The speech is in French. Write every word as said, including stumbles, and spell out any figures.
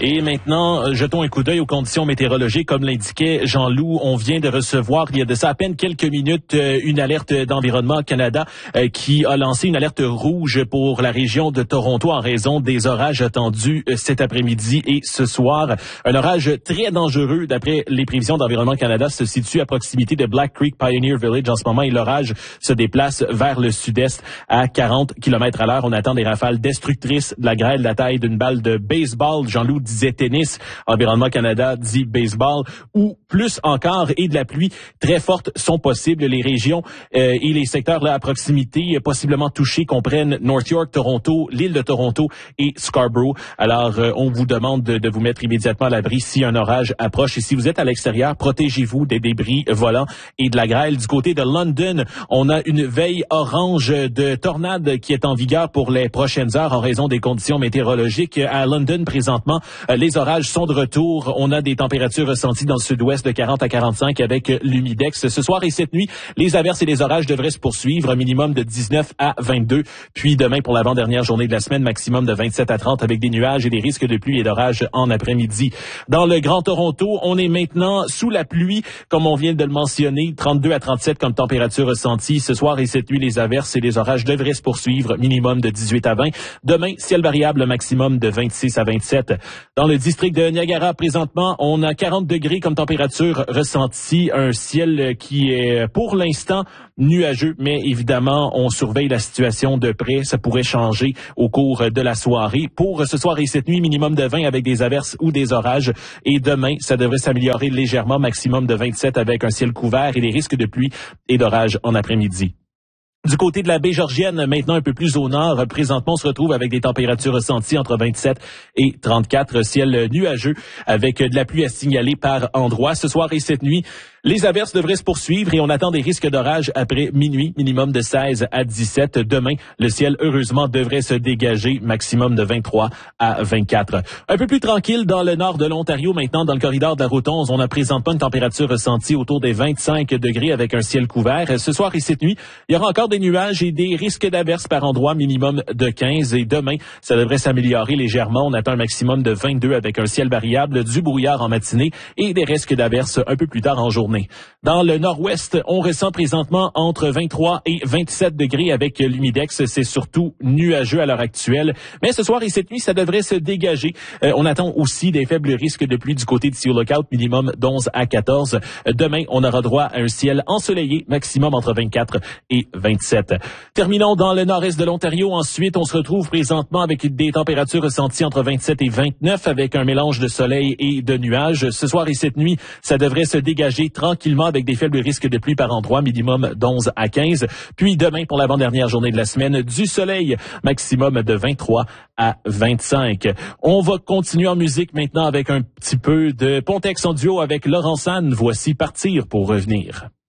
Et maintenant, jetons un coup d'œil aux conditions météorologiques. Comme l'indiquait Jean-Loup, on vient de recevoir, il y a de ça à peine quelques minutes, une alerte d'Environnement Canada qui a lancé une alerte rouge pour la région de Toronto en raison des orages attendus cet après-midi et ce soir. Un orage très dangereux, d'après les prévisions d'Environnement Canada, se situe à proximité de Black Creek Pioneer Village en ce moment et l'orage se déplace vers le sud-est à quarante kilomètres à l'heure. On attend des rafales destructrices, de la grêle de la taille d'une balle de baseball. Jean-Loup disait tennis, Environnement Canada dit baseball, ou plus encore, et de la pluie très forte sont possibles. Les régions euh, et les secteurs là à proximité, possiblement touchés, comprennent North York, Toronto, l'île de Toronto et Scarborough. Alors, euh, on vous demande de, de vous mettre immédiatement à l'abri si un orage approche. Et si vous êtes à l'extérieur, protégez-vous des débris volants et de la grêle. Du côté de London, on a une veille orange de tornade qui est en vigueur pour les prochaines heures en raison des conditions météorologiques. À London, présentement, les orages sont de retour. On a des températures ressenties dans le sud-ouest de quarante à quarante-cinq avec l'humidex. Ce soir et cette nuit, les averses et les orages devraient se poursuivre, un minimum de dix-neuf à vingt-deux. Puis demain, pour l'avant-dernière journée de la semaine, maximum de vingt-sept à trente avec des nuages et des risques de pluie et d'orage en après-midi. Dans le Grand Toronto, on est maintenant sous la pluie, comme on vient de le mentionner, trente-deux à trente-sept comme température ressentie. Ce soir et cette nuit, les averses et les orages devraient se poursuivre, minimum de dix-huit à vingt. Demain, ciel variable, maximum de vingt-six à vingt-sept. Dans le district de Niagara, présentement, on a quarante degrés comme température ressentie, un ciel qui est pour l'instant nuageux, mais évidemment, on surveille la situation de près. Ça pourrait changer au cours de la soirée. Pour ce soir et cette nuit, minimum de vingt avec des averses ou des orages. Et demain, ça devrait s'améliorer légèrement, maximum de vingt-sept avec un ciel couvert et des risques de pluie et d'orage en après-midi. Du côté de la baie Georgienne, maintenant un peu plus au nord, présentement on se retrouve avec des températures ressenties entre vingt-sept et trente-quatre, ciel nuageux avec de la pluie à signaler par endroits. Ce soir et cette nuit, les averses devraient se poursuivre et on attend des risques d'orage après minuit, minimum de seize à dix-sept. Demain, le ciel heureusement devrait se dégager, maximum de vingt-trois à vingt-quatre. Un peu plus tranquille dans le nord de l'Ontario, maintenant dans le corridor de la route onze, on a présentement une température ressentie autour des vingt-cinq degrés avec un ciel couvert. Ce soir et cette nuit, il y aura encore des nuages et des risques d'averses par endroit, minimum de quinze. Et demain, ça devrait s'améliorer légèrement. On attend un maximum de vingt-deux avec un ciel variable, du brouillard en matinée et des risques d'averses un peu plus tard en journée. Dans le nord-ouest, on ressent présentement entre vingt-trois et vingt-sept degrés avec l'humidex. C'est surtout nuageux à l'heure actuelle. Mais ce soir et cette nuit, ça devrait se dégager. Euh, on attend aussi des faibles risques de pluie du côté de Sea Lookout, minimum d'onze à quatorze. Demain, on aura droit à un ciel ensoleillé, maximum entre vingt-quatre et vingt-sept. Terminons dans le nord-est de l'Ontario. Ensuite, on se retrouve présentement avec des températures ressenties entre vingt-sept et vingt-neuf avec un mélange de soleil et de nuages. Ce soir et cette nuit, ça devrait se dégager tranquillement avec des faibles risques de pluie par endroit, minimum d'onze à quinze. Puis demain, pour l'avant-dernière journée de la semaine, du soleil, maximum de vingt-trois à vingt-cinq. On va continuer en musique maintenant avec un petit peu de Pontex en duo avec Laurent San. Voici Partir pour revenir.